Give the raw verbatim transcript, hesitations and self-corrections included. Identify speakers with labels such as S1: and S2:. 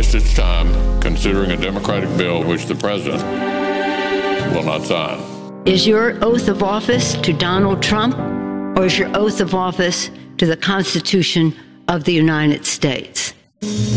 S1: waste its time considering a Democratic bill which the president will not sign.
S2: Is your oath of office to Donald Trump, or is your oath of office to the Constitution of the United States?